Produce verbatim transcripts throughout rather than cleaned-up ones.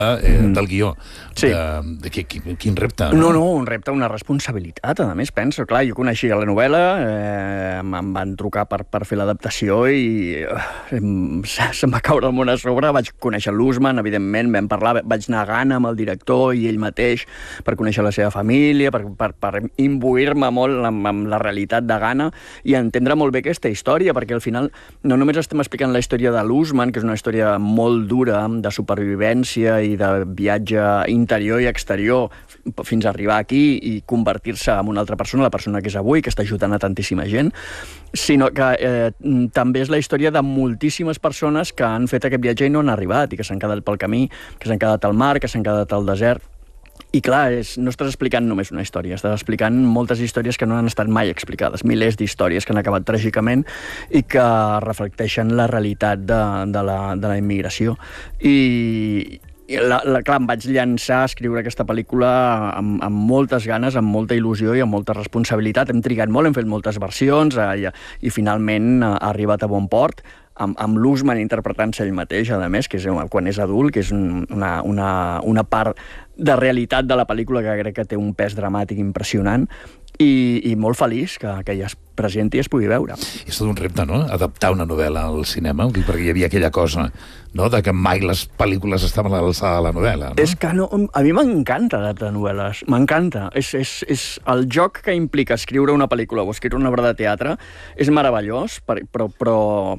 eh, mm. del guió. Sí. De, de, de, quin, quin repte, no? No, no, un repte, una responsabilitat, a més, penso. Clar, jo coneixia la novel·la, eh, em van trucar per, per fer l'adaptació i eh, se'm va caure el món a sobre. Vaig conèixer l'Usman, evidentment, vam parlar, vaig anar a Ghana amb el director i ell mateix per conèixer la seva família, per, per, per imbuir-me molt amb, amb la realitat de Ghana i entendre molt bé aquesta història, perquè al final no només estem explicant la història de l'Usman, que és una història molt dura de supervivència i de viatge interior i exterior fins a arribar aquí i convertir-se en una altra persona, la persona que és avui, que està ajudant a tantíssima gent, sinó que eh, també és la història de moltíssimes persones que han fet aquest viatge i no han arribat, i que s'han quedat pel camí, que s'han quedat al mar, que s'han quedat al desert. I clar, és, no estàs explicant només una història, estàs explicant moltes històries que no han estat mai explicades, milers d'històries que han acabat tràgicament i que reflecteixen la realitat de, de, la, de la immigració. I, i la, la, clar, em vaig llançar a escriure aquesta pel·lícula amb, amb moltes ganes, amb molta il·lusió i amb molta responsabilitat. Hem trigat molt, hem fet moltes versions eh, i, i finalment ha arribat a bon port, amb, amb l'Usman interpretant-se ell mateix, a més, que és quan és adult, que és una, una, una part de realitat de la pel·lícula que crec que té un pes dramàtic impressionant i, i molt feliç que, que ja es presenti i es pugui veure. És tot un repte, no?, adaptar una novel·la al cinema, perquè hi havia aquella cosa, no?, de que mai les pel·lícules estaven a l'alçada de la novel·la, no? És que no, a mi m'encanta adaptar novel·les, m'encanta. És, és, és el joc que implica escriure una pel·lícula o escriure una obra de teatre és meravellós, però, però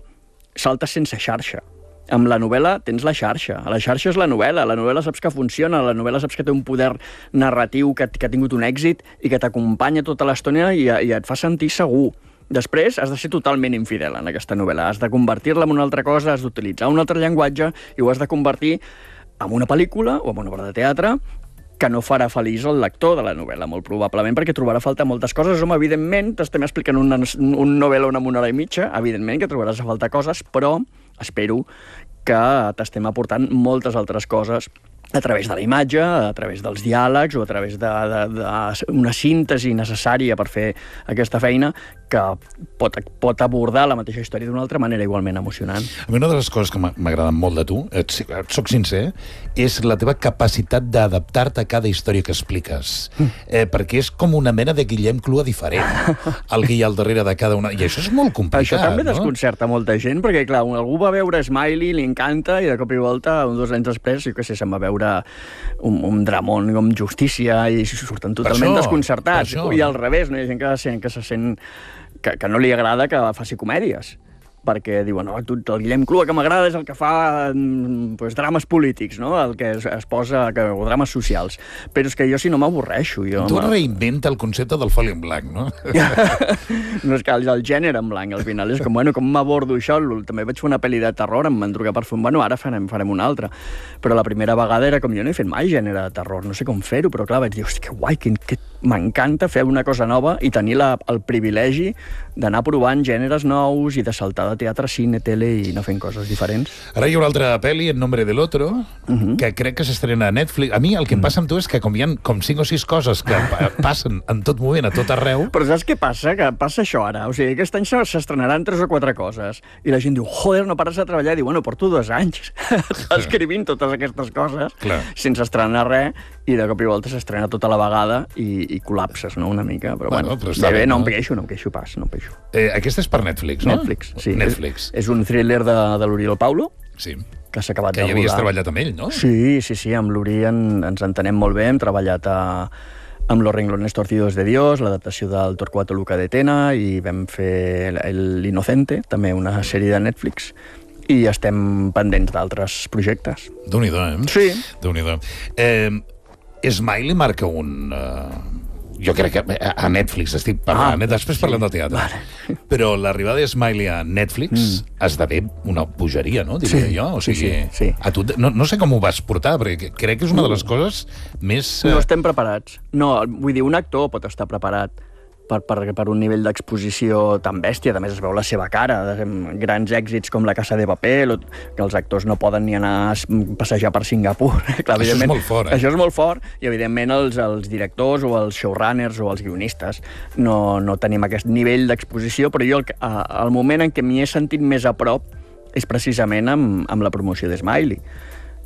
salta sense xarxa. Amb la novel·la tens la xarxa. La xarxa és la novel·la. La novel·la saps que funciona, la novel·la saps que té un poder narratiu que, que ha tingut un èxit i que t'acompanya tota l'estona i, i et fa sentir segur. Després has de ser totalment infidel en aquesta novel·la. Has de convertir-la en una altra cosa, has d'utilitzar un altre llenguatge i ho has de convertir en una pel·lícula o en una obra de teatre que no farà feliç el lector de la novel·la, molt probablement, perquè trobarà a faltar moltes coses. Home, evidentment, t'estem explicant una, un novel·la una una hora i mitja, evidentment que trobaràs a faltar coses, però espero que t'estem aportant moltes altres coses a través de la imatge, a través dels diàlegs o a través d'una síntesi necessària per fer aquesta feina que pot, pot abordar la mateixa història d'una altra manera igualment emocionant. A mi una de les coses que m'agraden molt de tu, et, et soc sincer, és la teva capacitat d'adaptar-te a cada història que expliques. Mm. Eh, perquè és com una mena de Guillem Clua diferent, el que hi ha al darrere de cada una. I això és molt complicat, això també no? desconcerta molta gent, perquè, clar, algú va veure Smiley, li encanta, i de cop i volta, un dos anys després, jo què sé, se'n va veure un, un dramón com Justícia i surten totalment això, desconcertats. I al revés, no hi ha gent que, sent, que se sent que, que no li agrada que faci comèdies, perquè diuen, no, tu, el Guillem Clua que m'agrada és el que fa pues, drames polítics, no? El que es, es posa, que, o drames socials. Però és que jo, si no, m'avorreixo. Jo, tu reinventa el concepte del foli en blanc, no? No, és que el, el gènere en blanc, al final, és com, bueno, com m'abordo això? També vaig fer una pel·li de terror, em van trucar per fer un, bueno, ara farem, farem una altra. Però la primera vegada era com, jo no he fet mai gènere de terror, no sé com fer-ho, però clar, vaig dir, hosti, que guai, que, que m'encanta fer una cosa nova i tenir la, el privilegi d'anar provant gèneres nous i de saltar de teatre, cine, tele i anar fent coses diferents. Ara hi haurà altra pel·li, En nombre del otro, uh-huh. que crec que s'estrena a Netflix. A mi el que em passa amb tu és que com hi ha com cinc o sis coses que passen en tot moment, a tot arreu... Però saps què passa? Que passa això ara. O sigui, aquest any s'estrenaran tres o quatre coses. I la gent diu, joder, no pares de treballar. I diu, bueno, porto dos anys escrivint totes aquestes coses Clar. sense estrenar res, i de cop i volta s'estrena tota la vegada i, i col·lapses, no?, una mica. Però bueno, bueno però bé, bé, no em queixo, no em queixo pas, no em queixo. Eh, aquesta és per Netflix, no? Netflix, sí. Netflix. És, és un thriller de, de l'Oriol Paulo, sí. que s'ha acabat que de rodar. Que ja havies treballat amb ell, no? Sí, sí, sí, amb l'Uri en, ens entenem molt bé, hem treballat a, amb Los renglones torcidos de Dios, l'adaptació del Torquato Luca de Tena, i vam fer L'Inocente, també una sèrie de Netflix, i estem pendents d'altres projectes. Déu-n'hi-do, eh? Sí. Déu-n'hi-do. Eh, Smiley marca un... Uh... Jo crec que a Netflix estic parlant, ah, després sí. parlem del teatre. Vale. Però l'arribada de Smiley a Netflix mm. esdevé una bogeria, no? Diria sí. jo. O sigui, sí, sí, sí. A tu, no, no sé com ho vas portar, perquè crec que és una de les coses més... No estem preparats. No, vull dir, un actor pot estar preparat per, per, per un nivell d'exposició tan bèstia. A més, es veu la seva cara. Grans èxits com La Casa de Papel, que els actors no poden ni anar a passejar per Singapur. Clar, això és molt fort, eh? Això és molt fort, i evidentment els, els directors o els showrunners o els guionistes no, no tenim aquest nivell d'exposició, però jo el, el moment en què m'hi he sentit més a prop és precisament amb, amb la promoció d'Smiley.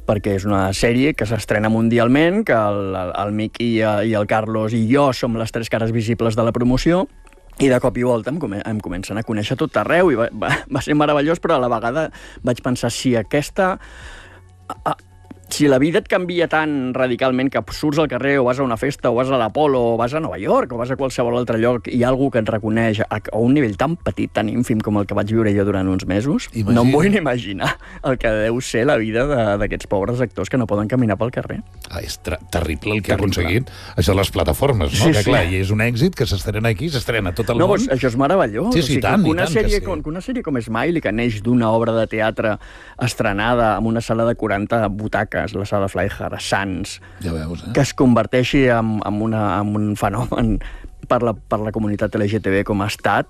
perquè és una sèrie que s'estrena mundialment, que el, el Miqui i el Carlos i jo som les tres cares visibles de la promoció, i de cop i volta em, come em comencen a conèixer tot arreu, i va, va, va ser meravellós, però a la vegada vaig pensar si aquesta... A, si la vida et canvia tan radicalment que surts al carrer o vas a una festa o vas a l'Apolo o vas a Nova York o vas a qualsevol altre lloc i hi ha algú que et reconeix a, a un nivell tan petit, tan ínfim com el que vaig viure jo durant uns mesos, Imagina. no em vull ni imaginar el que deu ser la vida d'aquests pobres actors que no poden caminar pel carrer. Ah, és terrible el que terrible. ha aconseguit això de les plataformes, no? Sí, que clar, sí. és un èxit que s'estrena aquí, s'estrena a tot el no, món. No, això és meravellós. Sí, sí, o sigui, tant, que una tant sèrie, que sí. com, una sèrie com Smiley, que neix d'una obra de teatre estrenada en una sala de quaranta butaques, la sala Fly a Sants, ja veus, eh? que es converteixi en, en, una, en un fenomen per la, per la comunitat L G T B com ha estat,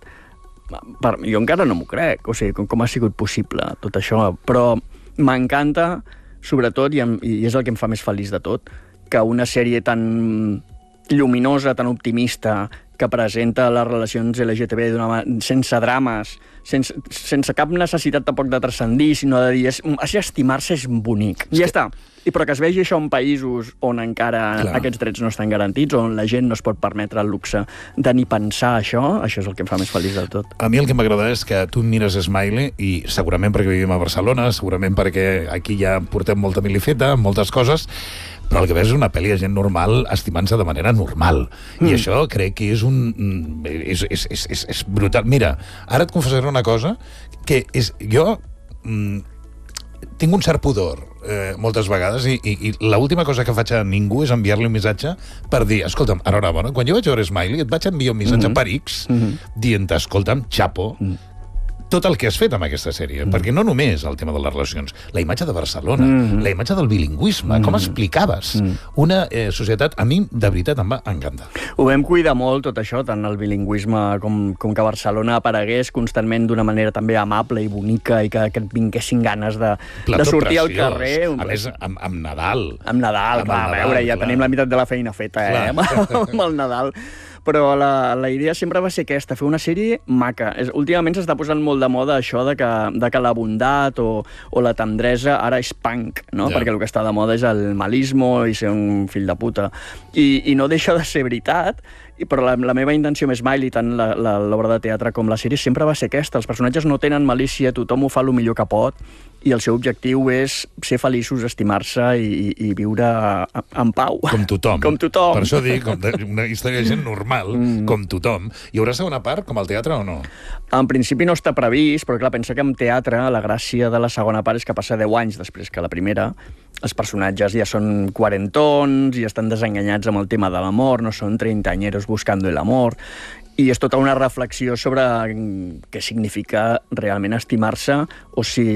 per, jo encara no m'ho crec, o sigui, com, com ha sigut possible tot això, però m'encanta, sobretot, i, em, i és el que em fa més feliç de tot, que una sèrie tan lluminosa, tan optimista, que presenta les relacions L G T B sense drames, sense, sense cap necessitat tampoc de transcendir, sinó de dir, és, és estimar-se és bonic. I ja està. I però que es vegi això en països on encara Clar. aquests drets no estan garantits, on la gent no es pot permetre el luxe de ni pensar això, això és el que em fa més feliç del tot. A mi el que m'agrada és que tu mires Smiley, i segurament perquè vivim a Barcelona, segurament perquè aquí ja portem molta milifeta, moltes coses, però el que veus és una pel·li de gent normal estimant-se de manera normal. Mm. I això crec que és un... És, és, és, és, és brutal. Mira, ara et confessaré una cosa, que és... Jo... Mm, tinc un cert pudor eh, moltes vegades i, i, i l'última cosa que faig a ningú és enviar-li un missatge per dir, escolta'm, enhorabona, quan jo vaig veure Smiley et vaig enviar un missatge mm-hmm. per X mm-hmm. dient, escolta'm, xapo, mm. tot el que has fet amb aquesta sèrie, mm. perquè no només el tema de les relacions, la imatge de Barcelona, mm. la imatge del bilingüisme, mm. com explicaves mm. una eh, societat, a mi de veritat em va encantar. Ho vam cuidar molt tot això, tant el bilingüisme com, com que Barcelona aparegués constantment d'una manera també amable i bonica i que, que et vinguessin ganes de, de sortir preciós. al carrer. Un... A més, amb, amb Nadal. Amb Nadal, amb clar, Nadal, a veure, ja clar. tenim la meitat de la feina feta, eh, amb, amb el Nadal. Però la, la idea sempre va ser aquesta, fer una sèrie maca. És, últimament s'està posant molt de moda això de que, de que la bondat o, o la tendresa ara és punk, no? Ja. Perquè el que està de moda és el malismo i ser un fill de puta. I, i no deixa de ser veritat, però la, la meva intenció amb Smiley, tant l'obra de teatre com la sèrie, sempre va ser aquesta. Els personatges no tenen malícia, tothom ho fa el millor que pot, i el seu objectiu és ser feliços, estimar-se i, i viure en pau. Com tothom. Com tothom. Per això dic, com de, una història de gent normal, mm. com tothom. Hi haurà segona part, com al teatre, o no? En principi no està previst, però clar, pensa que en teatre la gràcia de la segona part és que passa deu anys després que la primera. Els personatges ja són quarantons i estan desenganyats amb el tema de l'amor, no són treintañeros buscando el amor. I és tota una reflexió sobre què significa realment estimar-se o si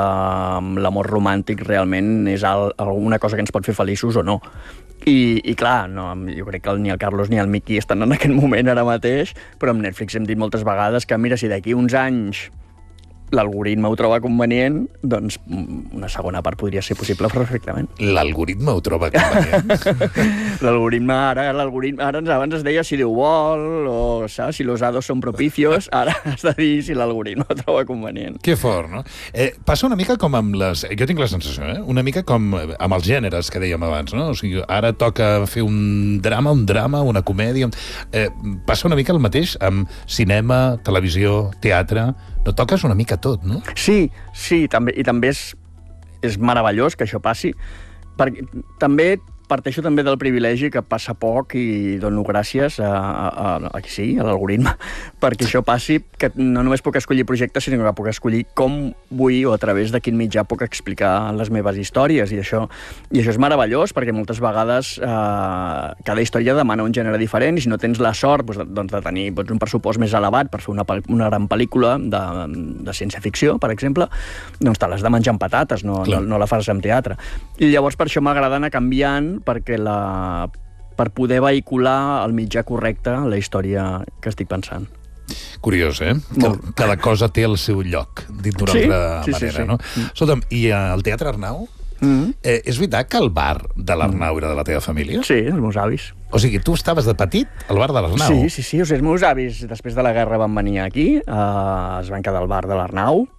l'amor romàntic realment és alguna cosa que ens pot fer feliços o no. I, i clar, no, jo crec que ni el Carlos ni el Miqui estan en aquest moment ara mateix, però amb Netflix hem dit moltes vegades que mira, si d'aquí uns anys l'algoritme ho troba convenient, doncs una segona part podria ser possible perfectament. L'algoritme ho troba convenient? L'algoritme ara, l'algoritme ara abans es deia si Déu vol, o saps, si los hados són propicios, ara has de dir si l'algoritme ho troba convenient. Que fort, no? Eh, passa una mica com amb les... Jo tinc la sensació, eh? Una mica com amb els gèneres que dèiem abans, no? O sigui, ara toca fer un drama, un drama, una comèdia... Eh, passa una mica el mateix amb cinema, televisió, teatre... No toques una mica tot, no? Sí, sí, també, i també és, és meravellós que això passi, perquè també parteixo també del privilegi que passa poc i dono gràcies a, a, a, a qui sí, a l'algoritme, perquè això passi, que no només puc escollir projectes, sinó que puc escollir com vull o a través de quin mitjà puc explicar les meves històries, i això, i això és meravellós, perquè moltes vegades eh, cada història demana un gènere diferent, i si no tens la sort doncs, doncs, de tenir doncs, un pressupost més elevat per fer una, una gran pel·lícula de, de ciència-ficció, per exemple, doncs te l'has de menjar amb patates, no, no, no la fas en teatre. I llavors per això m'agrada anar canviant, perquè la, per poder vehicular el mitjà correcte la història que estic pensant. Curiós, eh? Molt. Cada cosa té el seu lloc, dit d'una sí? altra sí, manera, sí, sí. no? Escolta'm, i al Teatre Arnau? Mm-hmm. eh, és veritat que el bar de l'Arnau era de la teva família? Sí, els meus avis. O sigui, tu estaves de petit al bar de l'Arnau? Sí, sí, sí. O sigui, els meus avis, després de la guerra, van venir aquí, eh, es van quedar al bar de l'Arnau.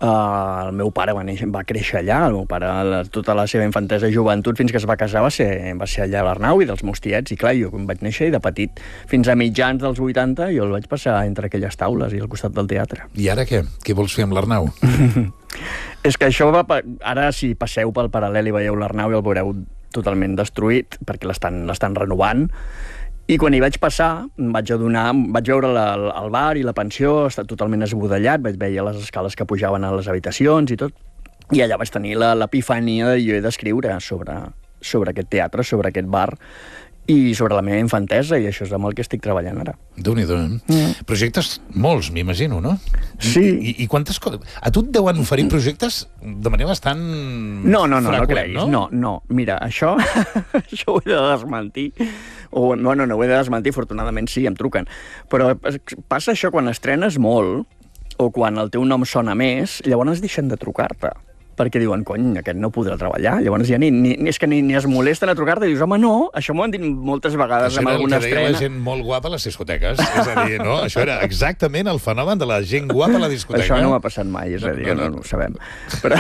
Uh, el meu pare va, néixer, va créixer allà, el meu pare, la, tota la seva infantesa i joventut, fins que es va casar, va ser, va ser allà a l'Arnau i dels meus tiets, i clar, jo quan vaig néixer i de petit, fins a mitjans dels vuitanta, jo el vaig passar entre aquelles taules i al costat del teatre. I ara què? Què vols fer amb l'Arnau? És que això va... Ara, si passeu pel paral·lel i veieu l'Arnau, i el veureu totalment destruït, perquè l'estan l'estan renovant. I quan hi vaig passar, vaig adonar, vaig veure la, el bar i la pensió, està totalment esbudellat, vaig veure les escales que pujaven a les habitacions i tot, i allà vaig tenir l'epifania de jo he d'escriure sobre, sobre aquest teatre, sobre aquest bar, i sobre la meva infantesa, i això és amb el que estic treballant ara. Déu-n'hi-do, eh? Mm. Projectes molts, m'imagino, no? Sí. I, i quantes coses... A tu et deuen oferir projectes de manera bastant No, no, no, freqüent, no creguis. No? no, no. Mira, això, això ho he de desmentir. O, no, no, no ho he de desmentir, afortunadament sí, em truquen. Però passa això quan estrenes molt, o quan el teu nom sona més, llavors deixen de trucar-te. Perquè diuen, cony, aquest no podrà treballar. Llavors ja ni, ni, és que ni, ni es molesten a trucar-te i dius, home, no, això m'ho han dit moltes vegades això amb alguna estrena. Això era el que deia la gent molt guapa a les discoteques. És a dir, no? Això era exactament el fenomen de la gent guapa a la discoteca. Això no m'ha passat mai, és a dir, no, no, no, no ho sabem. Però,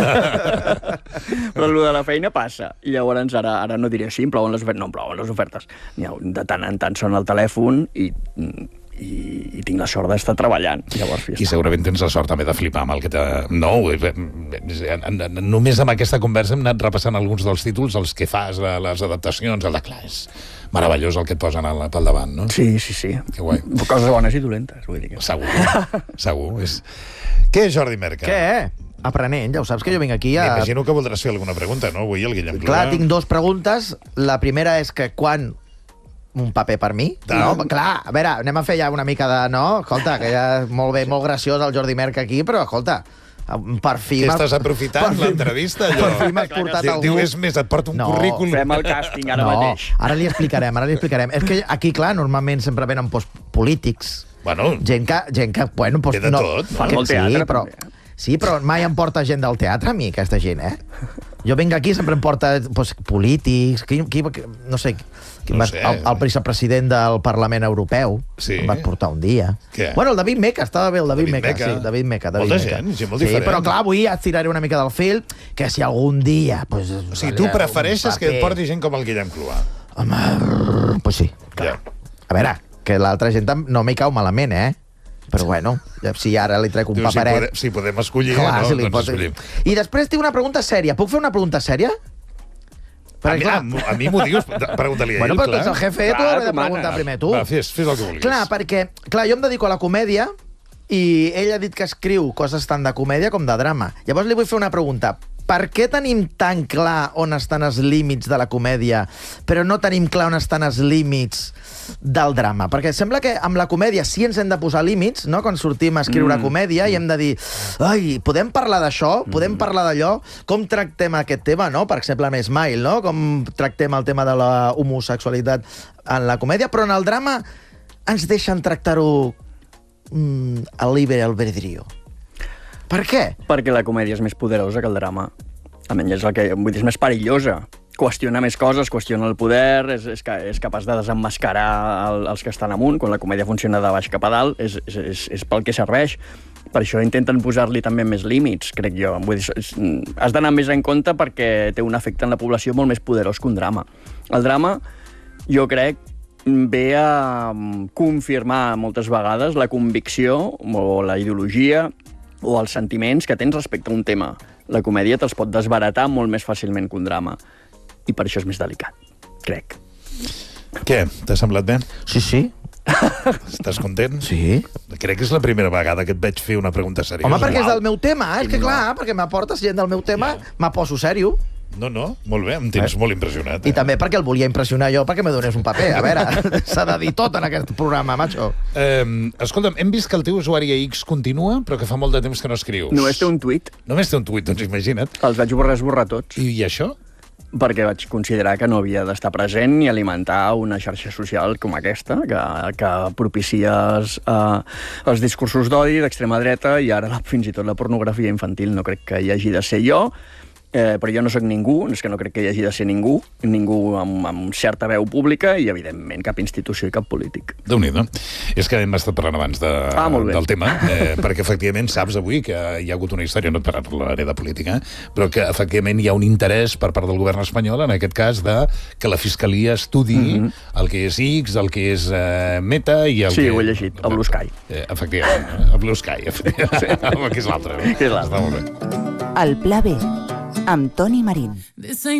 però el de la feina passa. I llavors ara, ara no diré, sí, em plouen les ofertes. No, em plouen les ofertes. De tant en tant sona el telèfon i... I, i tinc la sort d'estar treballant. Llavors, ja I segurament tens la sort també de flipar amb el que t'ha... No, només amb aquesta conversa hem anat repassant alguns dels títols, els que fas, les adaptacions, el de clar, és meravellós el que et posen al, al davant, no? Sí, sí, sí. Que guai. Coses bones i dolentes, vull dir que... Segur, segur. És... Què és Jordi Merca? Què? Aprenent, ja ho saps que jo vinc aquí a... M'imagino que voldràs fer alguna pregunta, no? Avui el Guillem Clua... Clar, tinc dos preguntes. La primera és que quan... un paper per mi, no? Clar, a veure, anem a fer ja una mica de... No? Escolta, que ja és molt bé, molt graciós el Jordi Merca aquí, però, escolta, per fi... Que estàs aprofitant l'entrevista, allò? Per fi m'has portat algú... Diu, és més, et porto un no, currículum... Fem el càsting ara no, mateix. Ara li explicarem, ara li explicarem. És que aquí, clar, normalment sempre venen pues, polítics, bueno, gent que... Gent que bueno, pues, té de no, tot, no? Fan molt teatre, sí, però, sí, però mai em porta gent del teatre, a mi, aquesta gent, eh? Jo vinc aquí, sempre em porta pues, polítics, qui, qui, no sé, qui no va, sé. el, el vicepresident del Parlament Europeu, sí. em va portar un dia. Què? Bueno, el David Meca, estava bé el David, David Meca, Meca. sí, David Meca. David Molta Meca. gent, gent molt sí, diferent. però clar, avui ja tiraré una mica del fil, que si algun dia... Pues, O sigui, tu prefereixes que et porti gent com el Guillem Clua? Home, pues sí, clar. Ja. A veure, que l'altra gent no m'hi cau malament, eh? Però bueno, si ara li trec un Diu, paperet... Si, pode, si podem escollir, clar, no? si li Doncs pot... escollim. I després tinc una pregunta sèria. Puc fer una pregunta sèria? A mi, a, a mi m'ho dius, pregunta-li a bueno, ell, però tu clar. ets el jefe, tu Clar, l'he de tu preguntar manes. primer tu. Va, fes, fes el que vulguis. Clar, perquè clar, jo em dedico a la comèdia i ell ha dit que escriu coses tant de comèdia com de drama. Llavors li vull fer una pregunta. Per què tenim tan clar on estan els límits de la comèdia, però no tenim clar on estan els límits del drama? Perquè sembla que amb la comèdia sí ens hem de posar límits, no? Quan sortim a escriure mm. comèdia i hem de dir, ai, podem parlar d'això? Podem mm. parlar d'allò? Com tractem aquest tema, no? Per exemple, amb Smile, no? Com tractem el tema de la homosexualitat en la comèdia, però en el drama ens deixen tractar-ho mm, al libre albedrío. Per què? Perquè la comèdia és més poderosa que el drama. Almenys és el que, vull dir, és més perillosa. Qüestiona més coses, qüestiona el poder, és, és, és capaç de desemmascarar el, els que estan amunt. Quan la comèdia funciona de baix cap a dalt, és, és, és, és pel que serveix. Per això intenten posar-li també més límits, crec jo. Vull dir, és, has d'anar més en compte perquè té un efecte en la població molt més poderós que un drama. El drama, jo crec, ve a confirmar moltes vegades la convicció o la ideologia o els sentiments que tens respecte a un tema. La comèdia te'ls pot desbaratar molt més fàcilment que un drama. I per això és més delicat, crec. Què? T'ha semblat bé? Sí, sí. Estàs content? Sí. Crec que és la primera vegada que et veig fer una pregunta seriosa. Home, perquè és del meu tema, és que clar, perquè m'aportes gent del meu tema, me poso sèrio. No, no, molt bé, em tens eh? molt impressionat. Eh? I també perquè el volia impressionar jo perquè me donés un paper. A veure, s'ha de dir tot en aquest programa, macho. Eh, escolta'm, hem vist que el teu usuari a X continua, però que fa molt de temps que no escrius. Només té un tuit. Només té un tuit, doncs imagina't. Els vaig voler esborrar tots. I, i això? Perquè vaig considerar que no havia d'estar present ni alimentar una xarxa social com aquesta, que, que propicia els, uh, els discursos d'odi d'extrema dreta i ara fins i tot la pornografia infantil. No crec que hi hagi de ser jo. eh, però jo no sóc ningú, és que no crec que hi hagi de ser ningú, ningú amb, amb certa veu pública i, evidentment, cap institució i cap polític. Déu-n'hi-do. És que hem estat parlant abans de, ah, del tema, eh, perquè, efectivament, saps avui que hi ha hagut una història, no et parlaré de política, però que, efectivament, hi ha un interès per part del govern espanyol, en aquest cas, de que la Fiscalia estudi mm-hmm. el que és X, el que és eh, Meta i el sí, que... ho he llegit, el Blue Sky. Eh, efectivament, el Blue Sky, efectivament. que és l'altre. Que és l'altre. Està molt bé. El Pla B, amb Toni Marín.